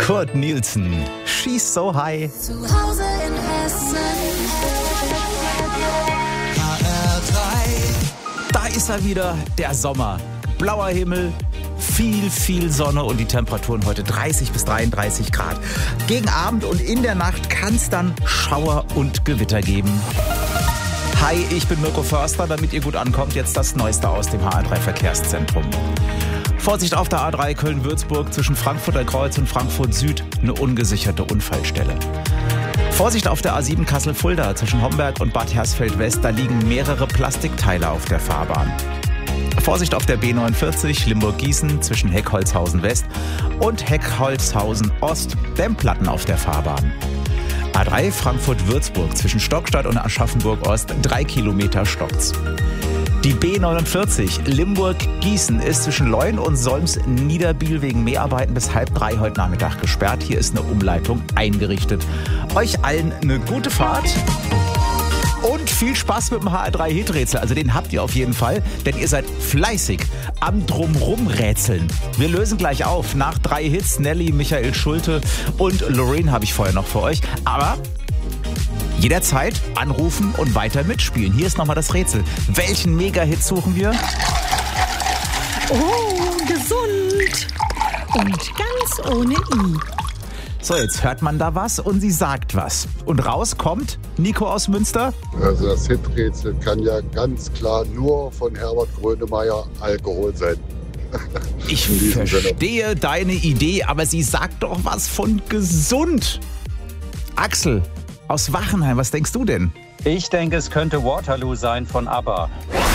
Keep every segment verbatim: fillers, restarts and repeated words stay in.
Kurt Nielsen, She's So High. Zu Hause in Hessen. H R drei. Da ist er wieder, der Sommer. Blauer Himmel, viel, viel Sonne und die Temperaturen heute dreißig bis dreiunddreißig Grad. Gegen Abend und in der Nacht kann es dann Schauer und Gewitter geben. Hi, ich bin Mirko Förster. Damit ihr gut ankommt, jetzt das Neueste aus dem H R drei Verkehrszentrum. Vorsicht auf der A drei Köln-Würzburg zwischen Frankfurter Kreuz und Frankfurt Süd, eine ungesicherte Unfallstelle. Vorsicht auf der A sieben Kassel-Fulda zwischen Homberg und Bad Hersfeld-West, da liegen mehrere Plastikteile auf der Fahrbahn. Vorsicht auf der B neunundvierzig Limburg-Gießen zwischen Heckholzhausen-West und Heckholzhausen-Ost, Dämmplatten auf der Fahrbahn. A drei Frankfurt-Würzburg zwischen Stockstadt und Aschaffenburg-Ost, drei Kilometer stockt's. Die B neunundvierzig Limburg-Gießen ist zwischen Leun und Solms-Niederbiel wegen Mehrarbeiten bis halb drei heute Nachmittag gesperrt. Hier ist eine Umleitung eingerichtet. Euch allen eine gute Fahrt und viel Spaß mit dem H R drei Hiträtsel. Also den habt ihr auf jeden Fall, denn ihr seid fleißig am Drumrum-Rätseln. Wir lösen gleich auf. Nach drei Hits, Nelly, Michael Schulte und Loreen habe ich vorher noch für euch. Aber jederzeit anrufen und weiter mitspielen. Hier ist nochmal das Rätsel. Welchen Mega-Hit suchen wir? Oh, gesund und ganz ohne I. So, jetzt hört man da was und sie sagt was. Und raus kommt Nico aus Münster. Also das Hiträtsel kann ja ganz klar nur von Herbert Grönemeyer Alkohol sein. Ich verstehe deine Idee, aber sie sagt doch was von gesund. Axel aus Wachenheim, was denkst du denn? Ich denke, es könnte Waterloo sein von ABBA.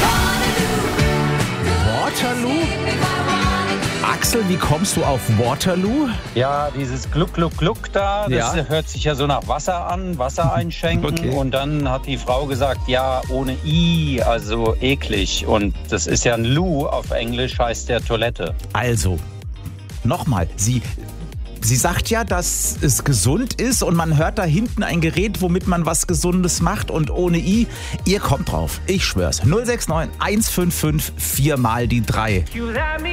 Waterloo? Axel, wie kommst du auf Waterloo? Ja, dieses Gluck, Gluck, Gluck da, das Ja. hört sich ja so nach Wasser an, Wasser einschenken. Okay. Und dann hat die Frau gesagt, ja, ohne I, also eklig. Und das ist ja ein Loo auf Englisch, heißt der Toilette. Also, nochmal, sie... Sie sagt ja, dass es gesund ist und man hört da hinten ein Gerät, womit man was Gesundes macht und ohne I. Ihr kommt drauf, ich schwör's. null sechs neun eins fünf fünf vier mal die drei.